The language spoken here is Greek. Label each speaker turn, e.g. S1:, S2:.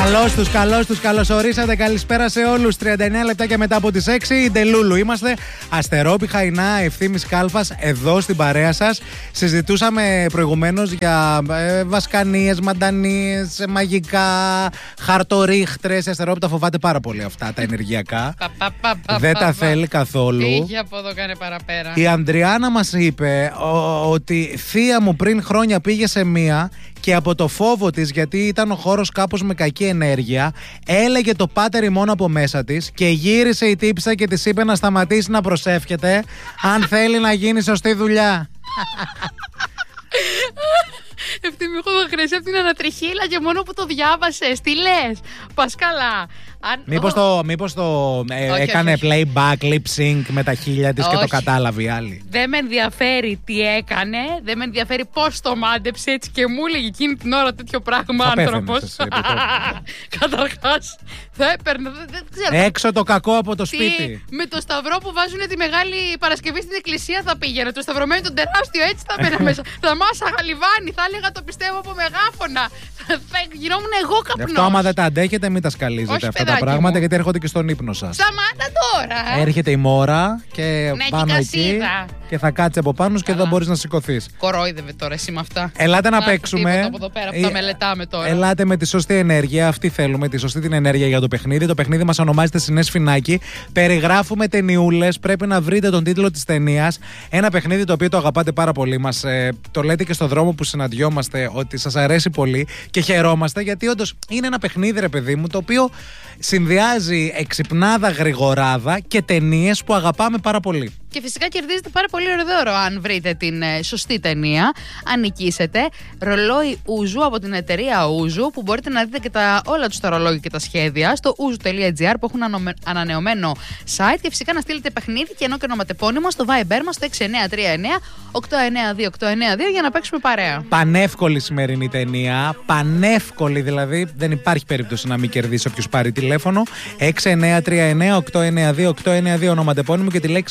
S1: Καλώς τους καλωσορίσατε. Καλησπέρα σε όλους. 39 λεπτάκια μετά από τις 6. Η Ντελούλου είμαστε. Αστερόπη Χαϊνά, Ευθύμης Κάλφας, εδώ στην παρέα σας. Συζητούσαμε προηγουμένως για βασκανίες, μαντανίες, μαγικά, χαρτορίχτρες. Η Αστερόπη τα φοβάται πάρα πολύ αυτά τα ενεργειακά. Δεν τα θέλει καθόλου.
S2: Φύγε από εδώ, κάνε παραπέρα.
S1: Η Ανδριάνα μας είπε ότι θεία μου πριν χρόνια πήγε σε μία και από το φόβο της, γιατί ήταν ο χώρος κάπως με κακή ενέργεια, έλεγε το πάτερι μόνο από μέσα της και γύρισε η τύψα και της είπε να σταματήσει να προσεύχεται αν θέλει να γίνει σωστή δουλειά.
S2: Ευθύμη, έχω το χρέση από την ανατριχίλα και μόνο που το διάβασες. Τι λες, πας καλά.
S1: Μήπως το έκανε
S2: όχι.
S1: playback, lip sync με τα χείλια της και το κατάλαβε η άλλη.
S2: Δεν με ενδιαφέρει τι έκανε, δεν με ενδιαφέρει πώς το μάντεψε, έτσι και μου έλεγε εκείνη την ώρα τέτοιο πράγμα άνθρωπος. Καταρχάς, θα έπαιρνε, δεν ξέρω.
S1: Έξω το κακό από το σπίτι.
S2: Με το σταυρό που βάζουν τη Μεγάλη Παρασκευή στην εκκλησία θα πήγαινε. Το σταυρωμένο τον τεράστιο, έτσι θα μπαίνα μέσα. Θα μάσαγα λιβάνι, θα έλεγα το πιστεύω από μεγάφωνα. Θα γινόμουν εγώ καπνός.
S1: Γι' αυτό άμα δεν τα αντέχετε, μην τα σκαλίζετε αυτά τα πράγματα,
S2: μου.
S1: γιατί έρχονται και στον ύπνο σας.
S2: Σταμάτα τώρα.
S1: Έρχεται η μόρα και πάνω εκεί και θα κάτσει από πάνω και δεν μπορείς να σηκωθείς.
S2: Κορόιδευε τώρα εσύ με αυτά.
S1: Ελάτε να παίξουμε.
S2: Από εδώ πέρα που τα μελετάμε τώρα.
S1: Ελάτε με τη σωστή ενέργεια. Αυτή θέλουμε, τη σωστή την ενέργεια για το παιχνίδι. Το παιχνίδι μας ονομάζεται Συνές Φινάκι. Περιγράφουμε ταινιούλες. Πρέπει να βρείτε τον τίτλο της ταινίας. Ένα παιχνίδι το οποίο το αγαπάτε πάρα πολύ. Μας το λέτε και στο δρόμο που συναντιόμαστε ότι σας αρέσει πολύ και χαιρόμαστε, γιατί όντως είναι ένα παιχνίδι, ρε παιδί μου, το οποίο συνδυάζει εξυπνάδα, γρηγοράδα και ταινίες που αγαπάμε πάρα πολύ.
S2: Και φυσικά κερδίζετε πάρα πολύ ωραίο δώρο αν βρείτε την σωστή ταινία. Αν νικήσετε ρολόι Uzu από την εταιρεία Uzu, που μπορείτε να δείτε και όλα τους τα ρολόγια και τα σχέδια στο uzu.gr, που έχουν ανανεωμένο site, και φυσικά να στείλετε παιχνίδι και ενώ και ονοματεπώνυμο στο Viber μας στο 6939-892-892 για να παίξουμε παρέα.
S1: Πανεύκολη σημερινή ταινία. Πανεύκολη, δηλαδή δεν υπάρχει περίπτωση να μην κερδίσει όποιος πάρει τηλέφωνο. 6939-892-892 ονοματεπώνυμο και τη λέξη